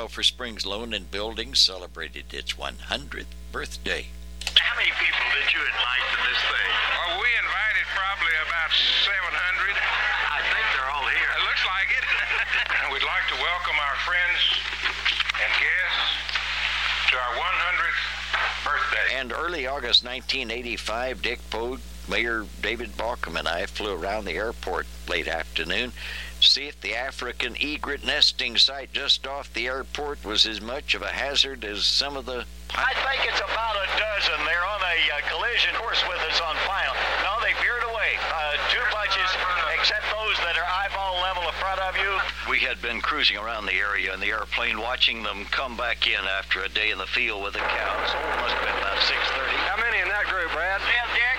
Sulphur Springs Loan and Building celebrated its 100th birthday. How many people did you invite to this thing? Well, we invited probably about 700. I think they're all here. It looks like it. We'd like to welcome our friends and guests to our 100th birthday. And early August 1985, Dick Pogue, Mayor David Balcom, and I flew around the airport late afternoon to see if the African egret nesting site just off the airport was as much of a hazard as some of the... I think it's about a dozen. They're on a collision course with us on final. No, they veered away. Two bunches, except those that are eyeball level in front of you. We had been cruising around the area in the airplane, watching them come back in after a day in the field with the cows. So it must have been about 6:30. How many in that group, Brad? Yeah, Dick,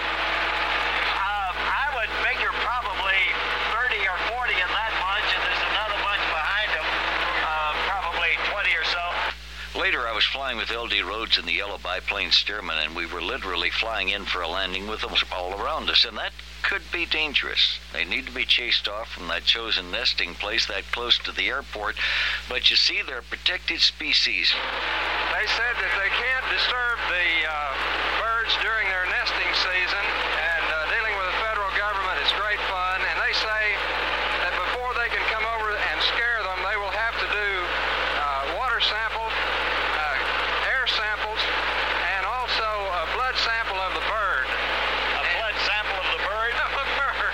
I would figure probably 30 or 40 in that bunch, and there's another bunch behind them, probably 20 or so. Later, I was flying with L.D. Rhodes and the yellow biplane Stearman, and we were literally flying in for a landing with them all around us, and that could be dangerous. They need to be chased off from that chosen nesting place that close to the airport, but you see, they're protected species. They said that they can't disturb the birds during their nesting season, and dealing with the federal government is great fun, and they say that before they can come over and scare them, they will have to do water samples, air samples, and also a blood sample of the bird. A blood sample of the bird? Of the bird.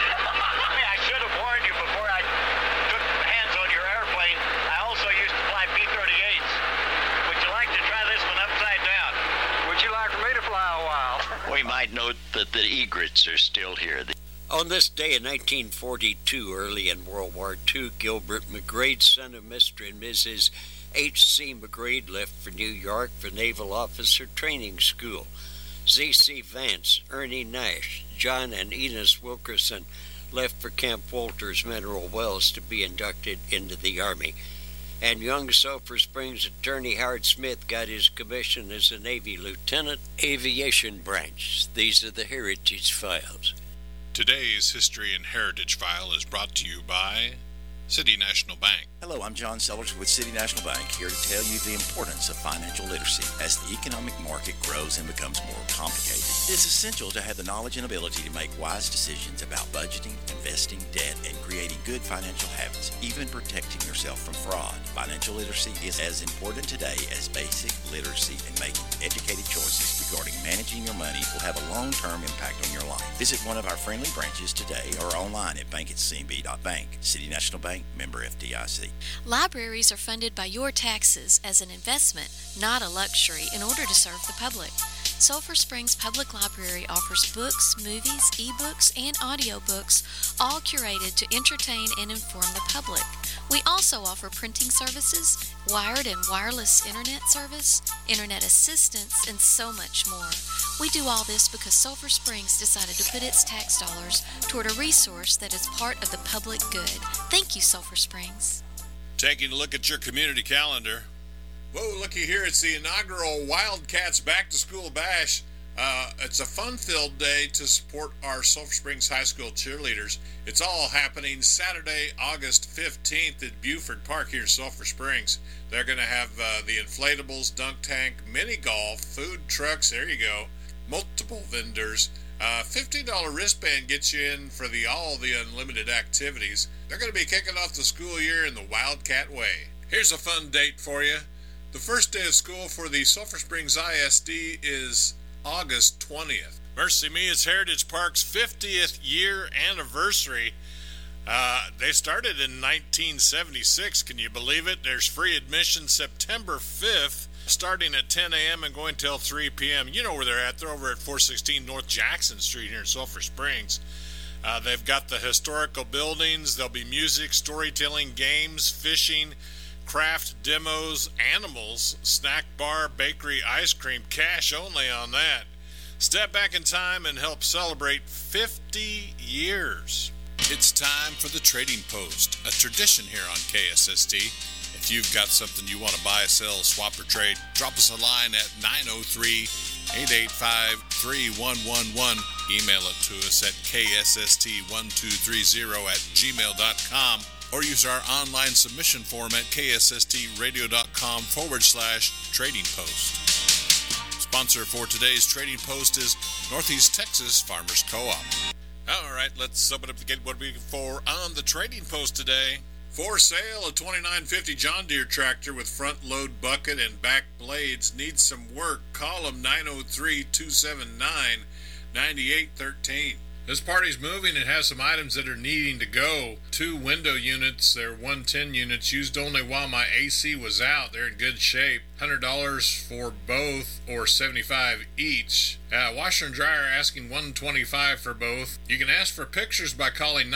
I should have warned you before I took hands on your airplane. I also used to fly P-38s. Would you like to try this one upside down? Would you like for me to fly a while? We might note that the egrets are still here. On this day in 1942, early in World War II, Gilbert McGrade, son of Mr. and Mrs. H.C. McGrade, left for New York for Naval Officer Training School. Z.C. Vance, Ernie Nash, John and Enos Wilkerson left for Camp Walters Mineral Wells to be inducted into the Army. And young Sulphur Springs attorney Howard Smith got his commission as a Navy lieutenant, Aviation Branch. These are the Heritage Files. Today's History and Heritage File is brought to you by City National Bank. Hello, I'm John Sellers with City National Bank, here to tell you the importance of financial literacy. As the economic market grows and becomes more complicated, it's essential to have the knowledge and ability to make wise decisions about budgeting, investing, debt, and creating good financial habits, even protecting yourself from fraud. Financial literacy is as important today as basic literacy, and making educated choices regarding managing your money will have a long-term impact on your life. Visit one of our friendly branches today or online at bank@cnb.bank. City National Bank, member FDIC. Libraries are funded by your taxes as an investment, not a luxury, in order to serve the public. Sulphur Springs Public Library offers books, movies, ebooks, and audiobooks, all curated to entertain and inform the public. We also offer printing services, wired and wireless internet service, internet assistance, and so much more. We do all this because Sulphur Springs decided to put its tax dollars toward a resource that is part of the public good. Thank you, Sulphur Springs. Taking a look at your community calendar. Whoa, looky here, it's the inaugural Wildcats Back to School Bash. It's a fun-filled day to support our Sulphur Springs High School cheerleaders. It's all happening Saturday, August 15th at Buford Park here in Sulphur Springs. They're going to have the inflatables, dunk tank, mini golf, food trucks, there you go, multiple vendors. $15 wristband gets you in for all the unlimited activities. They're going to be kicking off the school year in the Wildcat way. Here's a fun date for you. The first day of school for the Sulphur Springs ISD is August 20th. Mercy me, it's Heritage Park's 50th year anniversary. They started in 1976. Can you believe it? There's free admission September 5th, starting at 10 a.m. and going till 3 p.m. You know where they're at. They're over at 416 North Jackson Street here in Sulphur Springs. They've got the historical buildings. There'll be music, storytelling, games, fishing, craft demos, animals, snack bar, bakery, ice cream, cash only on that. Step back in time and help celebrate 50 years. It's time for the Trading Post, a tradition here on KSST. If you've got something you want to buy, sell, swap, or trade, drop us a line at 903-885-3111. Email it to us at ksst1230@gmail.com. or use our online submission form at ksstradio.com/trading post. Sponsor for today's Trading Post is Northeast Texas Farmers Co-op. All right, let's open up the gate. What are we looking for on the Trading Post today? For sale, a 2950 John Deere tractor with front load bucket and back blades. Needs some work. Call them 903-279-9813. This party's moving. It has some items that are needing to go. 2 window units. They're 110 units. Used only while my AC was out. They're in good shape. $100 for both or $75 each. Washer and dryer asking $125 for both. You can ask for pictures by calling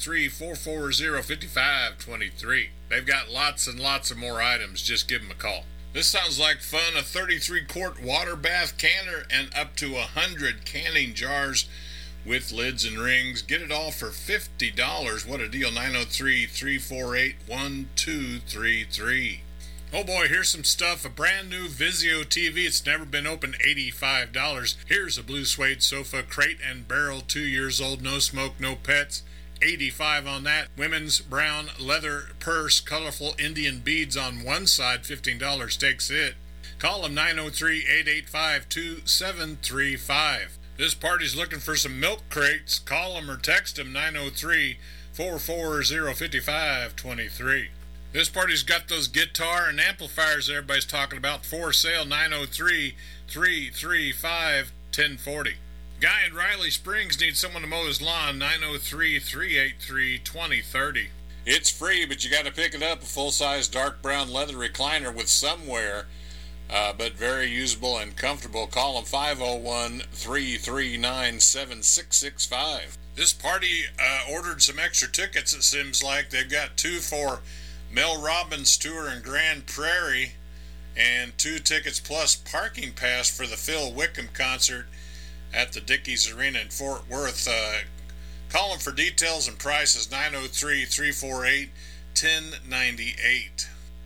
903-440-5523. They've got lots and lots of more items. Just give them a call. This sounds like fun. A 33-quart water bath canner and up to 100 canning jars with lids and rings. Get it all for $50. What a deal. 903-348-1233. Oh boy, here's some stuff. A brand new Vizio TV. It's never been opened. $85. Here's a blue suede sofa, crate and barrel, 2 years old, no smoke, no pets. $85 on that. Women's brown leather purse, colorful Indian beads on one side. $15 takes it. Call them 903-885-2735. This party's looking for some milk crates. Call them or text them 903-440-5523. This party's got those guitar and amplifiers everybody's talking about. For sale, 903-335-1040. Guy in Riley Springs needs someone to mow his lawn. 903-383-2030. It's free, but you got to pick it up. A full-size dark brown leather recliner with some wear. But very usable and comfortable. Call them 501-339-7665. This party ordered some extra tickets, it seems like. They've got 2 for Mel Robbins' tour in Grand Prairie and 2 tickets plus parking pass for the Phil Wickham concert at the Dickies Arena in Fort Worth. Call them for details and prices, 903-348-1098.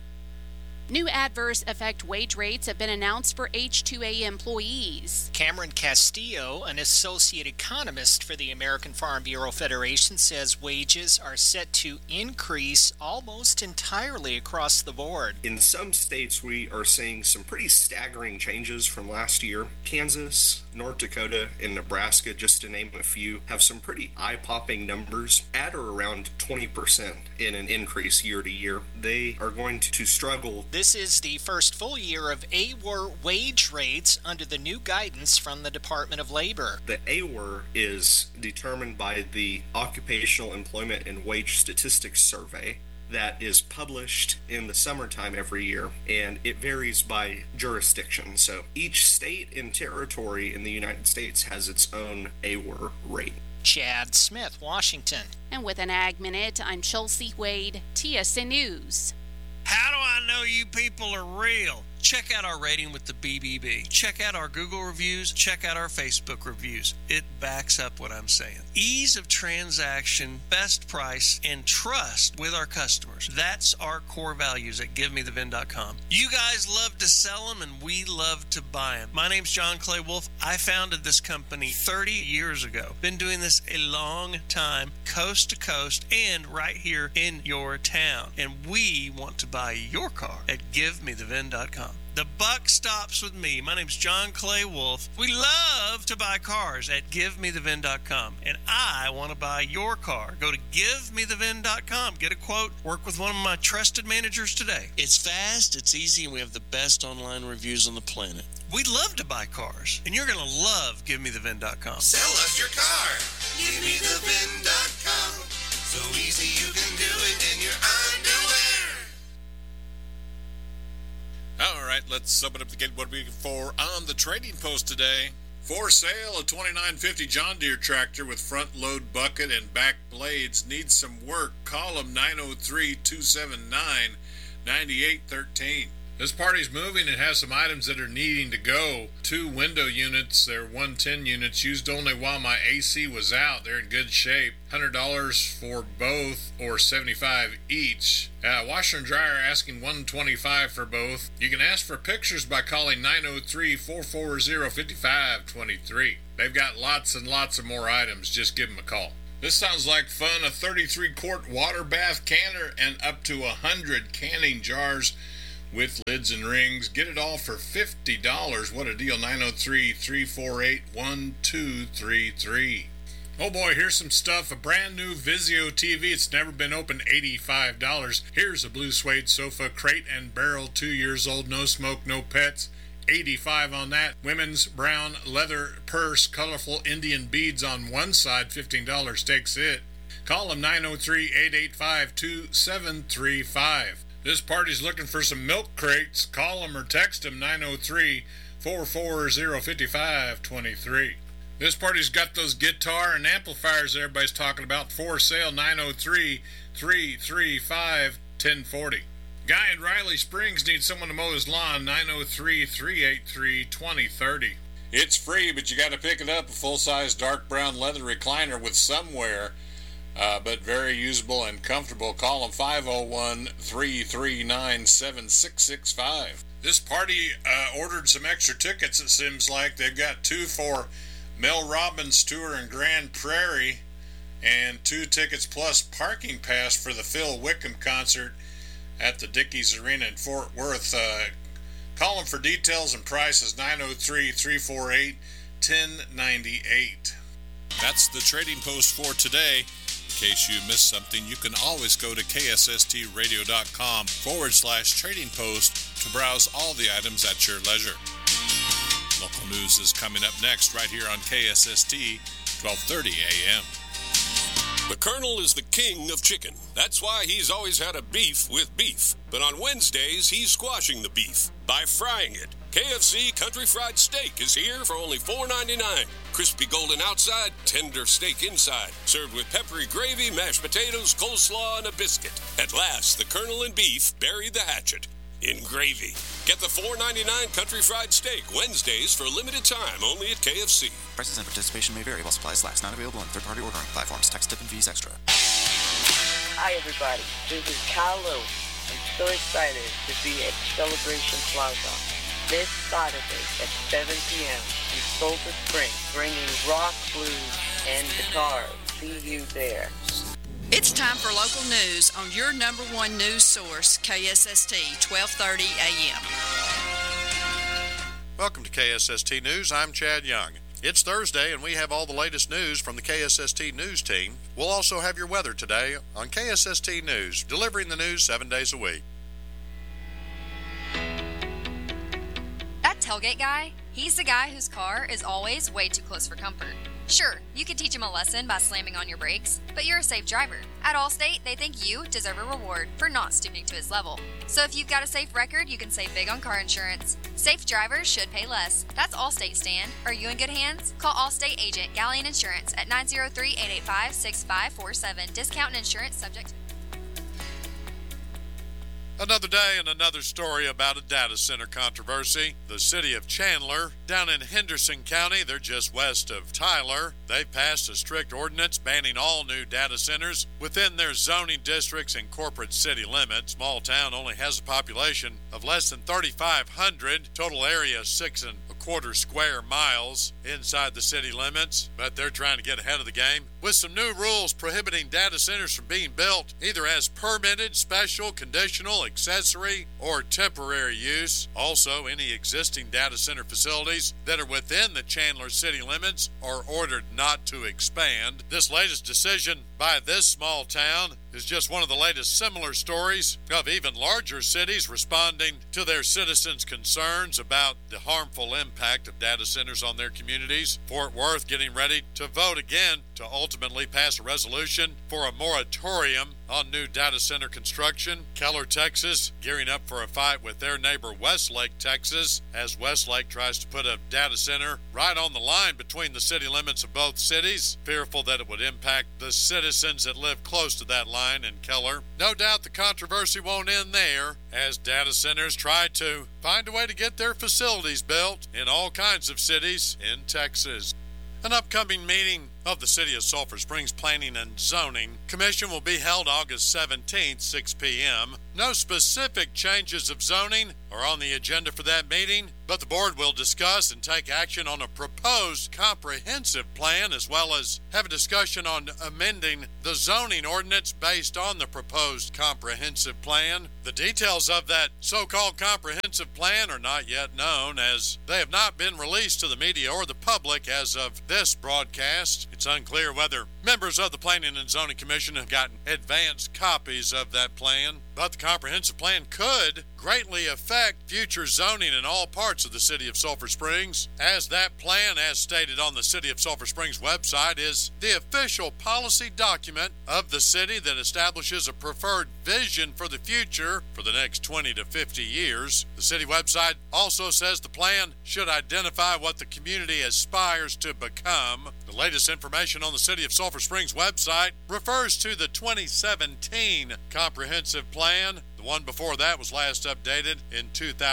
New adverse effect wage rates have been announced for H-2A employees. Cameron Castillo, an associate economist for the American Farm Bureau Federation, says wages are set to increase almost entirely across the board. In some states, we are seeing some pretty staggering changes from last year. Kansas, North Dakota, and Nebraska, just to name a few, have some pretty eye-popping numbers at or around 20% in an increase year to year. They are going to struggle. This is the first full year of AWR wage rates under the new guidance from the Department of Labor. The AWR is determined by the Occupational Employment and Wage Statistics Survey that is published in the summertime every year, and it varies by jurisdiction. So each state and territory in the United States has its own AWR rate. Chad Smith, Washington. And with an Ag Minute, I'm Chelsea Wade, TSN News. How do I know you people are real? Check out our rating with the BBB. Check out our Google reviews. Check out our Facebook reviews. It backs up what I'm saying. Ease of transaction, best price, and trust with our customers. That's our core values at GiveMeTheVin.com. You guys love to sell them, and we love to buy them. My name's John Clay Wolf. I founded this company 30 years ago. Been doing this a long time, coast to coast, and right here in your town. And we want to buy your car at GiveMeTheVin.com. The buck stops with me. My name's John Clay Wolf. We love to buy cars at GiveMeTheVin.com, and I want to buy your car. Go to GiveMeTheVin.com. Get a quote. Work with one of my trusted managers today. It's fast, it's easy, and we have the best online reviews on the planet. We love to buy cars, and you're going to love GiveMeTheVin.com. Sell us your car. GiveMeTheVin.com. So easy you can do it in your underwear. All right, let's open up the gate. What are we looking for on the Trading Post today? For sale, a 2950 John Deere tractor with front load bucket and back blades. Needs some work. Call them 903-279-9813. This party's moving. It has some items that are needing to go. 2 window units. They're 110 units. Used only while my AC was out. They're in good shape. $100 for both or $75 each. Washer and dryer asking $125 for both. You can ask for pictures by calling 903-440-5523. They've got lots and lots of more items. Just give them a call. This sounds like fun. A 33-quart water bath canner and up to 100 canning jars with lids and rings. Get it all for $50. What a deal. 903-348-1233. Oh boy, here's some stuff. A brand new Vizio TV. It's never been opened. $85. Here's a blue suede sofa, crate and barrel, 2 years old, no smoke, no pets. $85 on that. Women's brown leather purse, colorful Indian beads on one side, $15 takes it. Call them 903-885-2735. This party's looking for some milk crates. Call them or text them 903-440-5523. This party's got those guitar and amplifiers everybody's talking about for sale. 903-335-1040. Guy in Riley Springs needs someone to mow his lawn. 903-383-2030. It's free, but you got to pick it up. A full-size dark brown leather recliner with some wear, but very usable and comfortable. Call them 501-339-7665. This party ordered some extra tickets, it seems like. They've got 2 for Mel Robbins' tour in Grand Prairie and 2 tickets plus parking pass for the Phil Wickham concert at the Dickies Arena in Fort Worth. Call them for details and prices, 903-348-1098. That's the Trading Post for today. In case you missed something, you can always go to ksstradio.com/trading post to browse all the items at your leisure. Local news is coming up next right here on KSST, 1230 a.m. The Colonel is the king of chicken. That's why he's always had a beef with beef. But on Wednesdays, he's squashing the beef by frying it. KFC Country Fried Steak is here for only $4.99. Crispy golden outside, tender steak inside. Served with peppery gravy, mashed potatoes, coleslaw, and a biscuit. At last, the Colonel and beef bury the hatchet in gravy. Get the $4.99 Country Fried Steak Wednesdays for a limited time only at KFC. Prices and participation may vary while supplies last. Not available on third-party ordering platforms. Tax, tip, and fees extra. Hi, everybody. This is Kyle Lou. I'm so excited to be at Celebration Plaza this Saturday at 7 p.m. in Sulphur Springs, bringing rock, blues, and guitars. See you there. It's time for local news on your number one news source, KSST, 1230 a.m. Welcome to KSST News. I'm Chad Young. It's Thursday, and we have all the latest news from the KSST News team. We'll also have your weather today on KSST News, delivering the news 7 days a week. That tailgate guy, he's the guy whose car is always way too close for comfort. Sure, you could teach him a lesson by slamming on your brakes, but you're a safe driver. At Allstate, they think you deserve a reward for not stooping to his level. So if you've got a safe record, you can save big on car insurance. Safe drivers should pay less. That's Allstate, Stan. Are you in good hands? Call Allstate agent Galleon Insurance at 903-885-6547. Discount and insurance subject to... Another day and another story about a data center controversy. The city of Chandler, down in Henderson County, they're just west of Tyler. They've passed a strict ordinance banning all new data centers within their zoning districts and corporate city limits. Small town only has a population of less than 3,500. Total area 6.25 square miles inside the city limits, but they're trying to get ahead of the game with some new rules prohibiting data centers from being built either as permitted, special, conditional, accessory, or temporary use. Also, any existing data center facilities that are within the Chandler city limits are ordered not to expand. This latest decision by this small town is just one of the latest similar stories of even larger cities responding to their citizens' concerns about the harmful impact of data centers on their communities. Fort Worth getting ready to vote again to ultimately pass a resolution for a moratorium on new data center construction. Keller, Texas, gearing up for a fight with their neighbor Westlake, Texas, as Westlake tries to put a data center right on the line between the city limits of both cities, fearful that it would impact the citizens that live close to that line in Keller. No doubt the controversy won't end there, as data centers try to find a way to get their facilities built in all kinds of cities in Texas. An upcoming meeting of the City of Sulphur Springs Planning and Zoning Commission will be held August 17th, 6 p.m. No specific changes of zoning are on the agenda for that meeting, but the board will discuss and take action on a proposed comprehensive plan, as well as have a discussion on amending the zoning ordinance based on the proposed comprehensive plan. The details of that so-called comprehensive plan are not yet known, as they have not been released to the media or the public as of this broadcast. It's unclear whether members of the Planning and Zoning Commission have gotten advanced copies of that plan, but the comprehensive plan could greatly affect future zoning in all parts of the City of Sulphur Springs, as that plan, as stated on the City of Sulphur Springs website, is the official policy document of the city that establishes a preferred vision for the future for the next 20 to 50 years. The city website also says the plan should identify what the community aspires to become. The latest information on the City of Sulphur Springs website refers to the 2017 comprehensive plan. The one before that was last updated in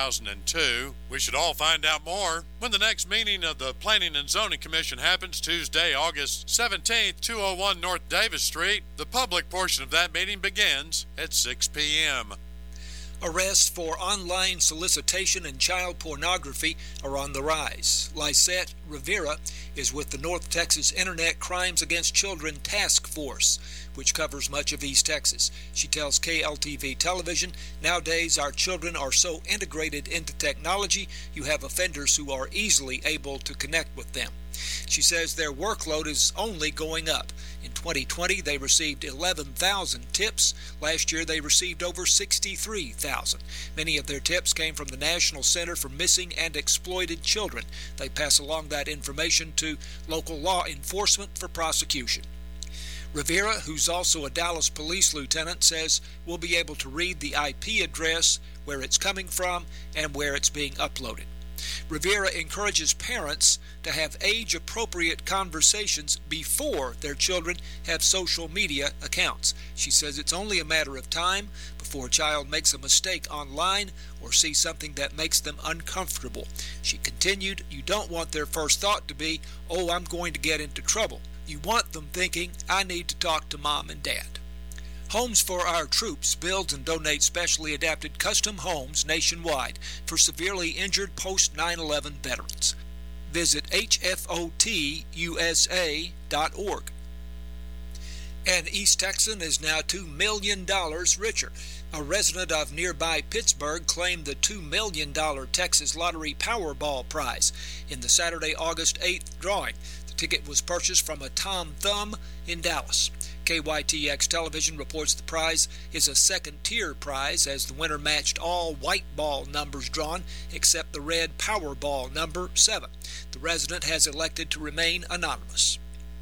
2002. We should all find out more when the next meeting of the Planning and Zoning Commission happens Tuesday, August 17th, 201 North Davis Street. The public portion of that meeting begins at 6 p.m. Arrests for online solicitation and child pornography are on the rise. Lysette Rivera is with the North Texas Internet Crimes Against Children Task Force, which covers much of East Texas. She tells KLTV Television, nowadays our children are so integrated into technology, you have offenders who are easily able to connect with them. She says their workload is only going up. In 2020, they received 11,000 tips. Last year, they received over 63,000. Many of their tips came from the National Center for Missing and Exploited Children. They pass along that information to local law enforcement for prosecution. Rivera, who's also a Dallas police lieutenant, says we'll be able to read the IP address, where it's coming from, and where it's being uploaded. Rivera encourages parents to have age-appropriate conversations before their children have social media accounts. She says it's only a matter of time before a child makes a mistake online or sees something that makes them uncomfortable. She continued, you don't want their first thought to be, oh, I'm going to get into trouble. You want them thinking, I need to talk to mom and dad. Homes for Our Troops builds and donates specially adapted custom homes nationwide for severely injured post-9/11 veterans. Visit hfotusa.org. An East Texan is now $2 million richer. A resident of nearby Pittsburgh claimed the $2 million Texas Lottery Powerball prize in the Saturday, August 8th drawing. The ticket was purchased from a Tom Thumb in Dallas. KYTX Television reports the prize is a second-tier prize, as the winner matched all white ball numbers drawn except the red Powerball number 7. The resident has elected to remain anonymous.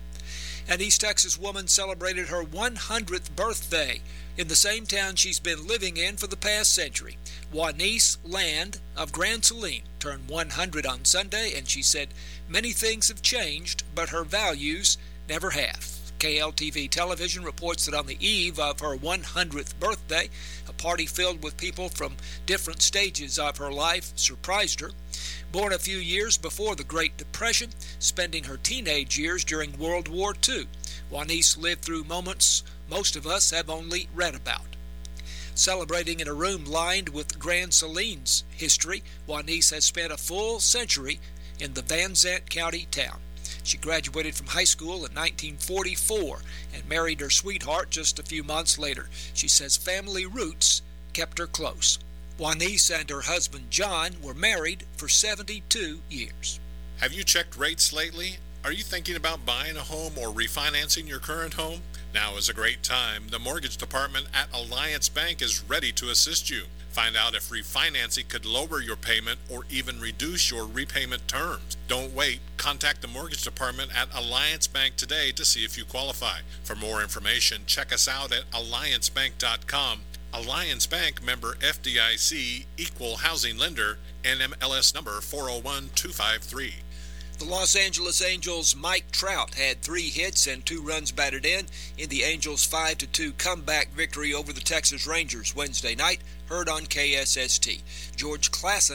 An East Texas woman celebrated her 100th birthday in the same town she's been living in for the past century. Juanice Land of Grand Saline turned 100 on Sunday, and she said many things have changed, but her values never have. KLTV Television reports that on the eve of her 100th birthday, a party filled with people from different stages of her life surprised her. Born a few years before the Great Depression, spending her teenage years during World War II, Juanice lived through moments most of us have only read about. Celebrating in a room lined with Grand Saline's history, Juanice has spent a full century in the Van Zant County town. She graduated from high school in 1944 and married her sweetheart just a few months later. She says family roots kept her close. Juanice and her husband John were married for 72 years. Have you checked rates lately? Are you thinking about buying a home or refinancing your current home? Now is a great time. The mortgage department at Alliance Bank is ready to assist you. Find out if refinancing could lower your payment or even reduce your repayment terms. Don't wait. Contact the mortgage department at Alliance Bank today to see if you qualify. For more information, check us out at alliancebank.com. Alliance Bank, member FDIC, equal housing lender, NMLS number 401253. The Los Angeles Angels' Mike Trout had 3 hits and 2 runs batted in the Angels' 5-2 comeback victory over the Texas Rangers Wednesday night, heard on KSST. George Klassen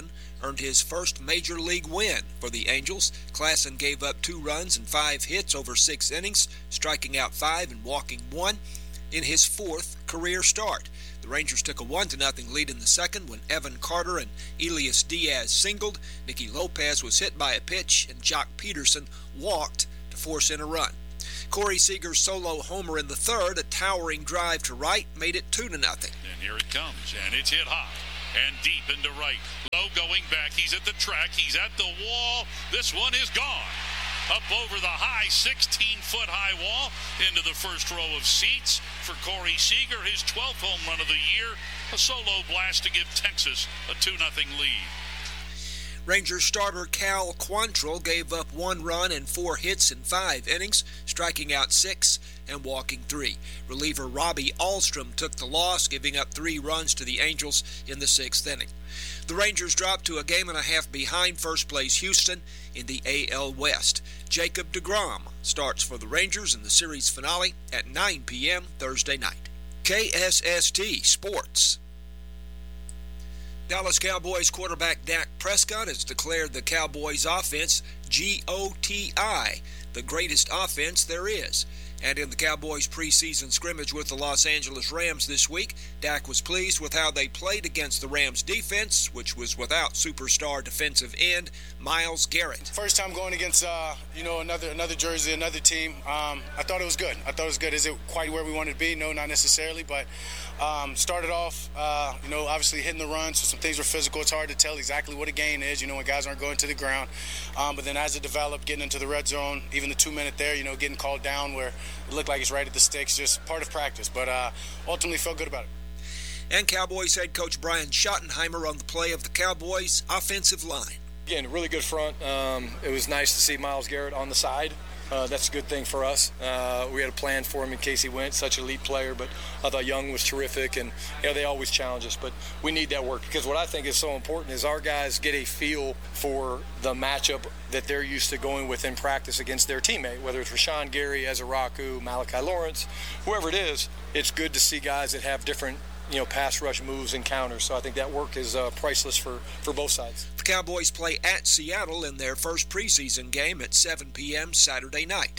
earned his first major league win for the Angels. Klassen gave up 2 runs and 5 hits over 6 innings, striking out 5 and walking 1 in his 4th career start. The Rangers took a 1-0 lead in the second when Evan Carter and Elias Diaz singled. Nicky Lopez was hit by a pitch, and Jock Peterson walked to force in a run. Corey Seager's solo homer in the third, a towering drive to right, made it 2-0. And here it comes, and it's hit high and deep into right. Low going back. He's at the track. He's at the wall. This one is gone. Up over the high 16-foot-high wall into the first row of seats for Corey Seager, his 12th home run of the year. A solo blast to give Texas a 2-0 lead. Rangers starter Cal Quantrill gave up 1 run and 4 hits in 5 innings, striking out 6 and walking 3. Reliever Robbie Ahlstrom took the loss, giving up 3 runs to the Angels in the 6th inning. The Rangers dropped to a game and a half behind first place Houston in the AL West. Jacob deGrom starts for the Rangers in the series finale at 9 p.m. Thursday night. KSST Sports. Dallas Cowboys quarterback Dak Prescott has declared the Cowboys offense GOTI, the greatest offense there is. And in the Cowboys' preseason scrimmage with the Los Angeles Rams this week, Dak was pleased with how they played against the Rams' defense, which was without superstar defensive end Myles Garrett. First time going against another jersey, another team. I thought it was good. Is it quite where we wanted to be? No, not necessarily, but started off, obviously hitting the run, so some things were physical. It's hard to tell exactly what a gain is, when guys aren't going to the ground. But then as it developed, getting into the red zone, even the 2-minute there, getting called down where it looked like it's right at the sticks, just part of practice. But ultimately felt good about it. And Cowboys head coach Brian Schottenheimer on the play of the Cowboys' offensive line. Again, really good front. It was nice to see Myles Garrett on the side. That's a good thing for us. We had a plan for him in case he went, such an elite player, but I thought Young was terrific, and they always challenge us, but we need that work, because what I think is so important is our guys get a feel for the matchup that they're used to going with in practice against their teammate, whether it's Rashawn Gary, Ezra Raku, Malachi Lawrence, whoever it is. It's good to see guys that have different pass rush moves and counters. So I think that work is priceless for both sides. The Cowboys play at Seattle in their first preseason game at 7 p.m. Saturday night.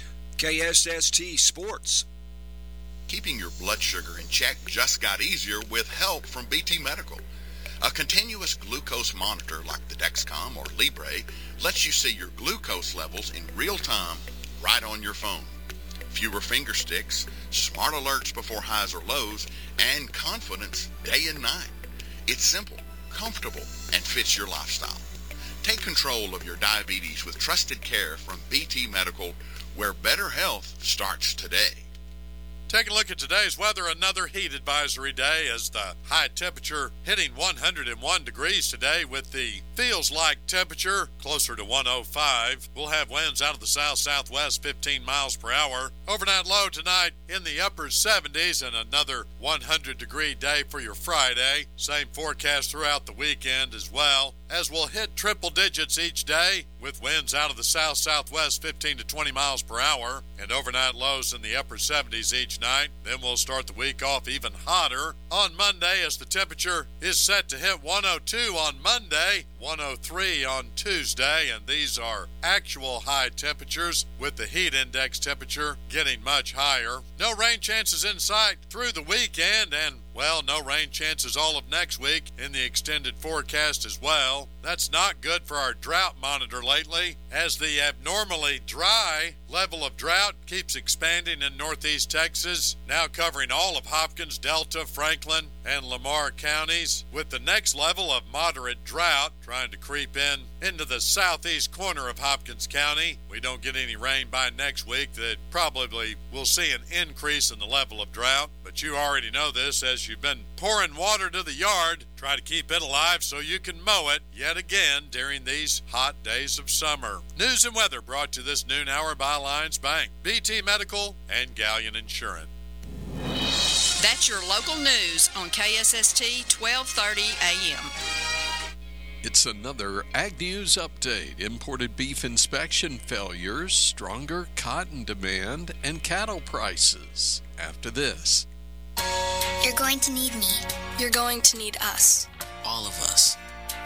KSST Sports. Keeping your blood sugar in check just got easier with help from BT Medical. A continuous glucose monitor like the Dexcom or Libre lets you see your glucose levels in real time right on your phone. Fewer finger sticks, smart alerts before highs or lows, and confidence day and night. It's simple, comfortable, and fits your lifestyle. Take control of your diabetes with trusted care from BT Medical, where better health starts today. Take a look at today's weather. Another heat advisory day as the high temperature hitting 101 degrees today with the feels-like temperature closer to 105. We'll have winds out of the south-southwest 15 miles per hour. Overnight low tonight in the upper 70s and another 100-degree day for your Friday. Same forecast throughout the weekend as well, as we'll hit triple digits each day with winds out of the south-southwest 15 to 20 miles per hour and overnight lows in the upper 70s each night. Then we'll start the week off even hotter on Monday as the temperature is set to hit 102 on Monday, 103 on Tuesday, and these are actual high temperatures with the heat index temperature getting much higher. No rain chances in sight through the weekend, and no rain chances all of next week in the extended forecast as well. That's not good for our drought monitor lately, as the abnormally dry level of drought keeps expanding in northeast Texas, now covering all of Hopkins, Delta, Franklin, and Lamar counties, with the next level of moderate drought trying to creep into the southeast corner of Hopkins County. We don't get any rain by next week, that probably will see an increase in the level of drought, but you already know this as you've been pouring water to the yard. Try to keep it alive so you can mow it yet again during these hot days of summer. News and weather brought to this noon hour by Alliance Bank, BT Medical, and Galleon Insurance. That's your local news on KSST 1230 AM. It's another Ag News update. Imported beef inspection failures, stronger cotton demand, and cattle prices. After this. You're going to need me. You're going to need us. All of us.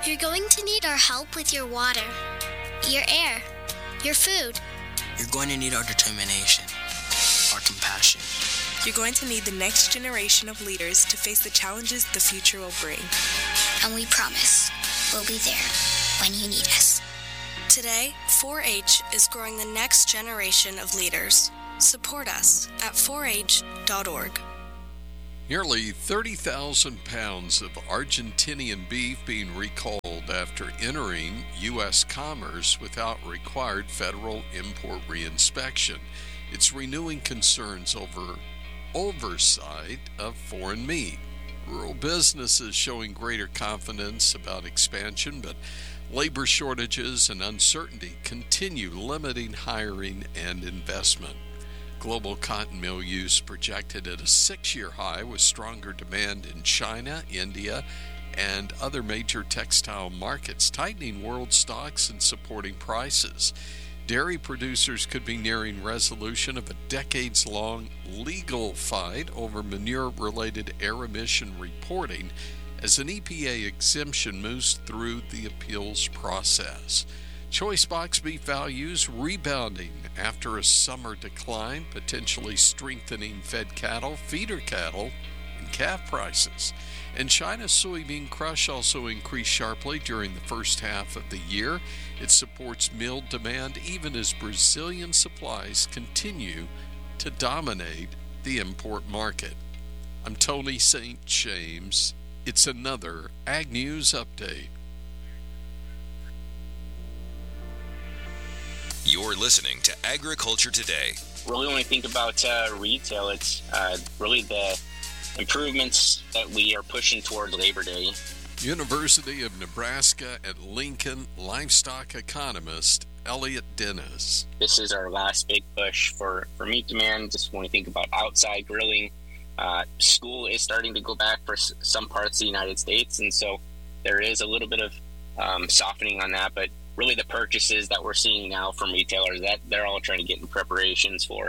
You're going to need our help with your water, your air, your food. You're going to need our determination, our compassion. You're going to need the next generation of leaders to face the challenges the future will bring. And we promise we'll be there when you need us. Today, 4-H is growing the next generation of leaders. Support us at 4h.org. Nearly 30,000 pounds of Argentinian beef being recalled after entering U.S. commerce without required federal import reinspection. It's renewing concerns over oversight of foreign meat. Rural businesses showing greater confidence about expansion, but labor shortages and uncertainty continue limiting hiring and investment. Global cotton mill use projected at a 6-year high with stronger demand in China, India, and other major textile markets, tightening world stocks and supporting prices. Dairy producers could be nearing resolution of a decades-long legal fight over manure-related air emission reporting as an EPA exemption moves through the appeals process. Choice box beef values rebounding after a summer decline, potentially strengthening fed cattle, feeder cattle, and calf prices. And China's soybean crush also increased sharply during the first half of the year. It supports mill demand even as Brazilian supplies continue to dominate the import market. I'm Tony St. James. It's another Ag News Update. You're listening to Agriculture Today. Really, when we think about retail, it's really the improvements that we are pushing toward Labor Day. University of Nebraska at Lincoln livestock economist Elliot Dennis. This is our last big push for meat demand. Just when we think about outside grilling, school is starting to go back for some parts of the United States, and so there is a little bit of softening on that, but really the purchases that we're seeing now from retailers, that they're all trying to get in preparations for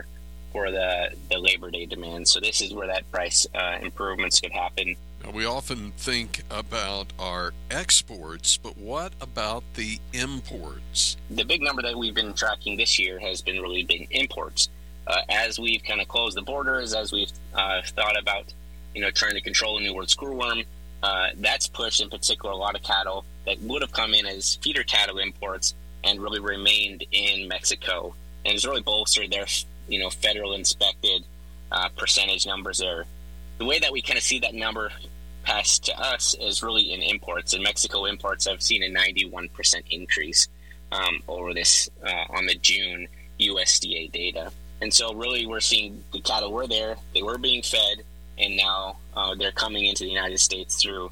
the Labor Day demand. So this is where that price improvements could happen. Now, we often think about our exports, but what about the imports? The big number that we've been tracking this year has been imports. As we've kind of closed the borders, as we've thought about, trying to control the New World screwworm, that's pushed in particular a lot of cattle that would have come in as feeder cattle imports and really remained in Mexico. And it's really bolstered their, federal inspected percentage numbers there. The way that we kind of see that number pass to us is really in imports. And Mexico imports have seen a 91% increase over this on the June USDA data. And so really we're seeing the cattle were there, they were being fed, and now they're coming into the United States through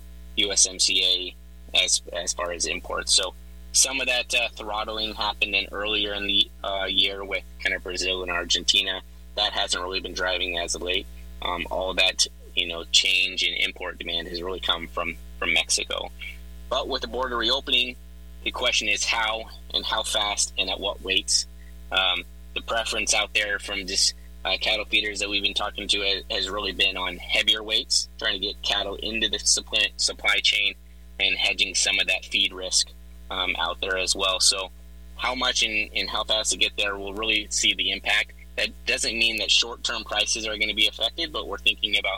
USMCA as far as imports. So some of that throttling happened earlier in the year with kind of Brazil and Argentina. That hasn't really been driving as of late. All that change in import demand has really come from Mexico. But with the border reopening, the question is how fast and at what rates. The preference out there from just cattle feeders that we've been talking to has really been on heavier weights, trying to get cattle into the supply chain and hedging some of that feed risk out there as well. So how much and how fast to get there, we'll really see the impact. That doesn't mean that short-term prices are going to be affected, but we're thinking about,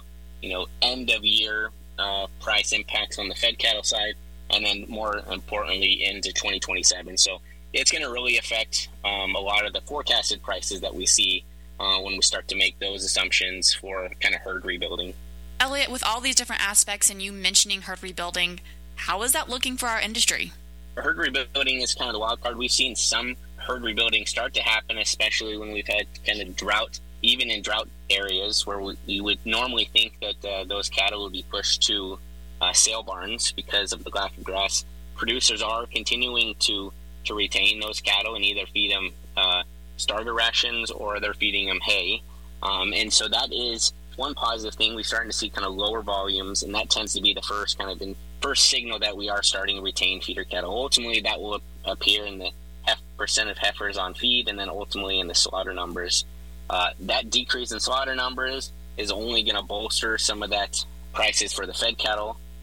end-of-year price impacts on the fed cattle side, and then more importantly into 2027. So it's going to really affect a lot of the forecasted prices that we see when we start to make those assumptions for kind of herd rebuilding. Elliot, with all these different aspects and you mentioning herd rebuilding, how is that looking for our industry? Herd rebuilding is kind of the wild card. We've seen some herd rebuilding start to happen, especially when we've had kind of drought, even in drought areas where we would normally think that those cattle would be pushed to sale barns because of the lack of grass. Producers are continuing to retain those cattle and either feed them starter rations or they're feeding them hay. And so that is one positive thing. We're starting to see kind of lower volumes, and that tends to be the first signal that we are starting to retain feeder cattle. Ultimately, that will appear in the percent of heifers on feed and then ultimately in the slaughter numbers. That decrease in slaughter numbers is only going to bolster some of that prices for the fed cattle.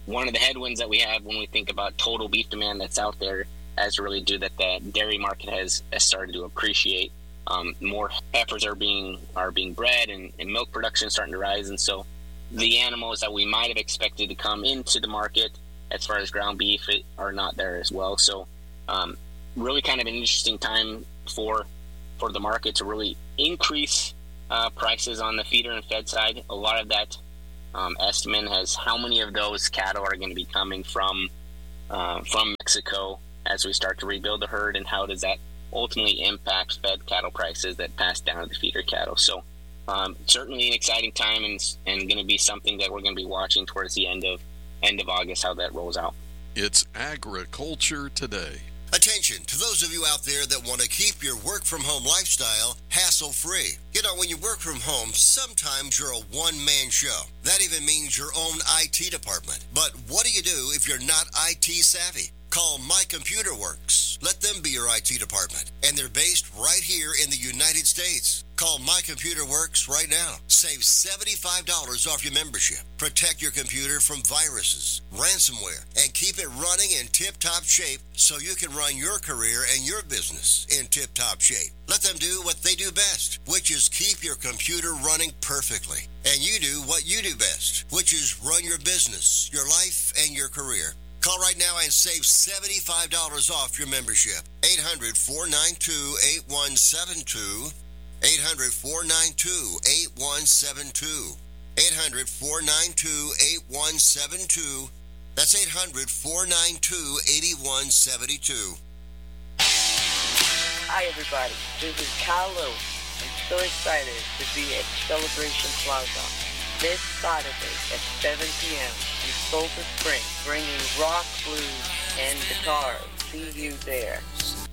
one of the headwinds that we have when we think about total beef demand that's out there has to really do that the dairy market has started to appreciate. More heifers are being bred, and milk production is starting to rise, and so the animals that we might have expected to come into the market as far as ground beef are not there as well. So really kind of an interesting time for the market to really increase prices on the feeder and fed side. A lot of that estimate has how many of those cattle are going to be coming from Mexico as we start to rebuild the herd, and how does that ultimately impact fed cattle prices that pass down to the feeder cattle. So certainly an exciting time, and going to be something that we're going to be watching towards the end of August, how that rolls out. It's Agriculture Today. Attention to those of you out there that want to keep your work-from-home lifestyle hassle-free. You know, when you work from home, sometimes you're a one-man show. That even means your own IT department. But what do you do if you're not IT savvy? Call My Computer Works. Let them be your IT department. And they're based right here in the United States. Call My Computer Works right now. Save $75 off your membership. Protect your computer from viruses, ransomware, and keep it running in tip-top shape so you can run your career and your business in tip-top shape. Let them do what they do best, which is keep your computer running perfectly. And you do what you do best, which is run your business, your life, and your career. Call right now and save $75 off your membership. 800-492-8172. 800-492-8172. 800-492-8172. That's 800-492-8172. Hi, everybody. This is Kyle Lou. I'm so excited to be at Celebration Plaza this Saturday at 7 p.m. in Sulphur Springs, bringing rock, blues, and guitars. See you there.